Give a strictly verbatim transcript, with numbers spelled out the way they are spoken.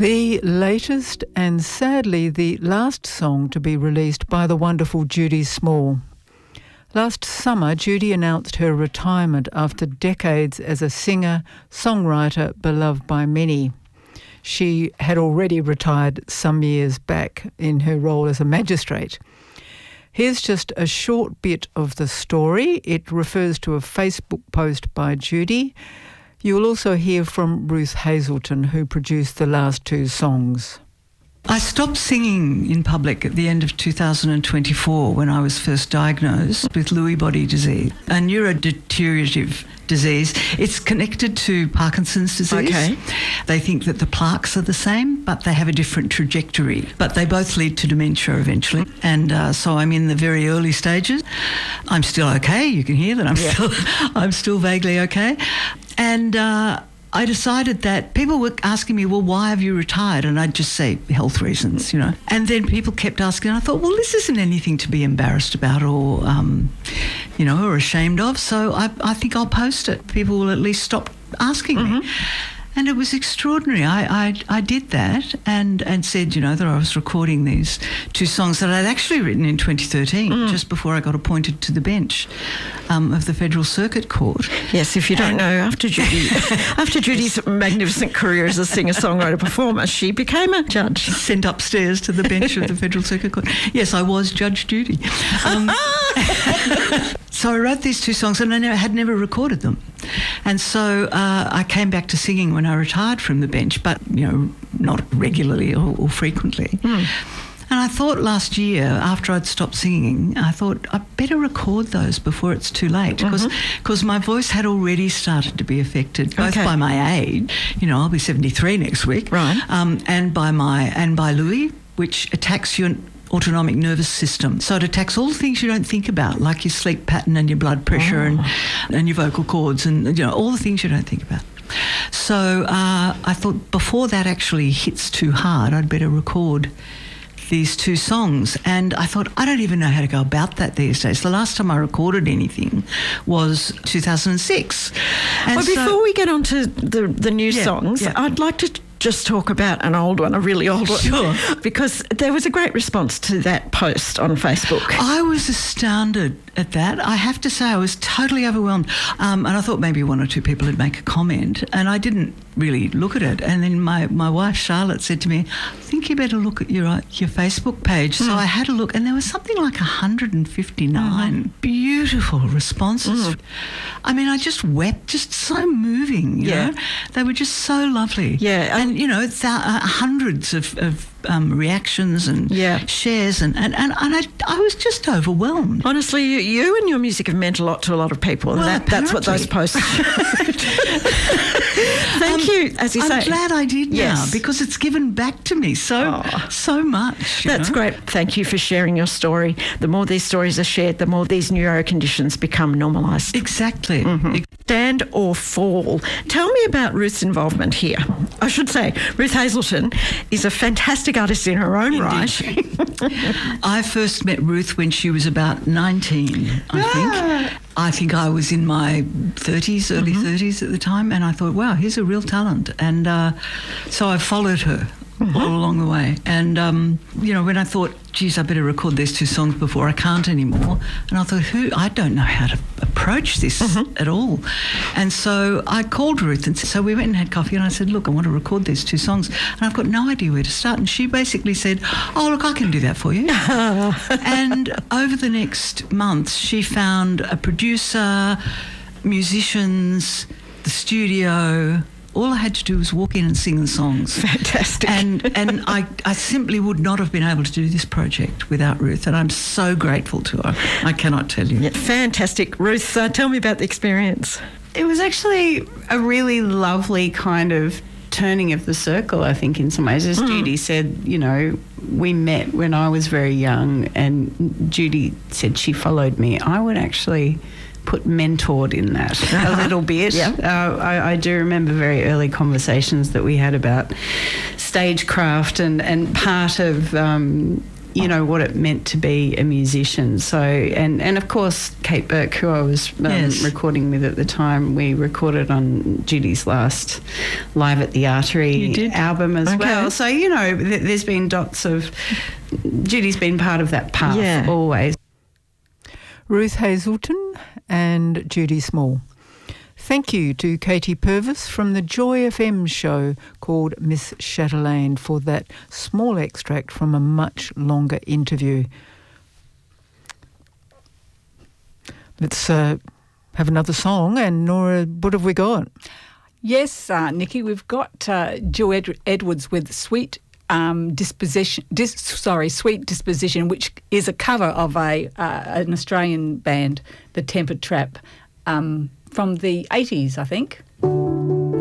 The latest and sadly the last song to be released by the wonderful Judy Small. Last summer, Judy announced her retirement after decades as a singer, songwriter, beloved by many. She had already retired some years back in her role as a magistrate. Here's just a short bit of the story. It refers to a Facebook post by Judy. You will also hear from Ruth Hazelton, who produced the last two songs. I stopped singing in public at the end of two thousand twenty-four when I was first diagnosed with Lewy body disease, a neurodegenerative disease. It's connected to Parkinson's disease. Okay. They think that the plaques are the same, but they have a different trajectory. But they both lead to dementia eventually. And uh, so I'm in the very early stages. I'm still okay. You can hear that I'm, yeah. still, I'm still vaguely okay. And uh, I decided that people were asking me, well, why have you retired? And I'd just say health reasons, you know. And then people kept asking, and I thought, well, this isn't anything to be embarrassed about or, um, you know, or ashamed of. So I, I think I'll post it. People will at least stop asking mm-hmm. me. And it was extraordinary. I, I I did that and, and said, you know, that I was recording these two songs that I'd actually written in twenty thirteen, mm. just before I got appointed to the bench um, of the Federal Circuit Court. Yes, if you don't and know, after Judy, after Judy's magnificent career as a singer-songwriter performer, she became a judge. Sent upstairs to the bench of the Federal Circuit Court. Yes, I was Judge Judy. Um, so I wrote these two songs and I never, had never recorded them. And so uh, I came back to singing when I retired from the bench, but, you know, not regularly or, or frequently. Mm. And I thought last year, after I'd stopped singing, I thought I'd better record those before it's too late, because mm-hmm. my voice had already started to be affected, both okay. by my age, you know, I'll be seventy-three next week, right, um, and by my and by Lewy, which attacks your autonomic nervous system. So it attacks all the things you don't think about, like your sleep pattern and your blood pressure oh. and, and your vocal cords and, you know, all the things you don't think about. So uh, I thought before that actually hits too hard, I'd better record these two songs. And I thought, I don't even know how to go about that these days. The last time I recorded anything was two thousand six. And well, so, before we get on to the, the new yeah, songs, yeah. I'd like to just talk about an old one, a really old one. Sure. Because there was a great response to that post on Facebook. I was astounded at that. I have to say I was totally overwhelmed. Um, and I thought maybe one or two people would make a comment, and I didn't really look at it. And then my, my wife, Charlotte, said to me, I think you better look at your uh, your Facebook page. Mm. So I had a look, and there was something like one hundred fifty-nine mm. beautiful responses. Mm. I mean, I just wept, just so moving, you yeah. know. They were just so lovely. Yeah. And, you know, th- uh, hundreds of, of um, reactions and yeah. shares, and, and, and, and I, I was just overwhelmed. Honestly, you, you and your music have meant a lot to a lot of people, and well, that, that's what those posts Thank um, you, as you I'm say. I'm glad I did yes. now, because it's given back to me so oh. so much. That's know? great. Thank you for sharing your story. The more these stories are shared, the more these neuro conditions become normalised. Exactly. Mm-hmm. Ex- Stand or fall. Tell me about Ruth's involvement here. I should say, Ruth Hazelton is a fantastic artist in her own Indeed. right. I first met Ruth when she was about nineteen, I ah. think. I think I was in my thirties, early mm-hmm. thirties at the time, and I thought, wow, here's a real talent. And uh, so I followed her mm-hmm. all along the way. And, um, you know, when I thought, geez, I better record these two songs before I can't anymore, and I thought, who, I don't know how to approach this mm-hmm. at all. And so I called Ruth, and so we went and had coffee, and I said, look, I want to record these two songs, and I've got no idea where to start. And she basically said, oh, look, I can do that for you. And over the next months, she found a producer, musicians, the studio. All I had to do was walk in and sing the songs. Fantastic. And and I, I simply would not have been able to do this project without Ruth, and I'm so grateful to her. I cannot tell you. Yeah, fantastic. Ruth, uh, tell me about the experience. It was actually a really lovely kind of turning of the circle, I think, in some ways. As mm. Judy said, you know, we met when I was very young, and Judy said she followed me. I would actually put mentored in that a little bit. Yeah. Uh, I, I do remember very early conversations that we had about stagecraft, and, and part of um, you know, what it meant to be a musician. So, and, and of course, Kate Burke, who I was um, Yes. recording with at the time, we recorded on Judy's last Live at the Artery You did? album as Okay. well. So, you know, th- there's been dots of, Judy's been part of that path Yeah. always. Ruth Hazelton and Judy Small. Thank you to Katie Purvis from the Joy F M show called Miss Chatelaine for that small extract from a much longer interview. Let's uh, have another song. And Nora, what have we got? Yes, uh, Nikki, we've got uh, Joe Ed- Edwards with Sweet um, Disposition. Dis- sorry, Sweet Disposition, which is a cover of a uh, an Australian band, the Tempered Trap, um, from the eighties, I think.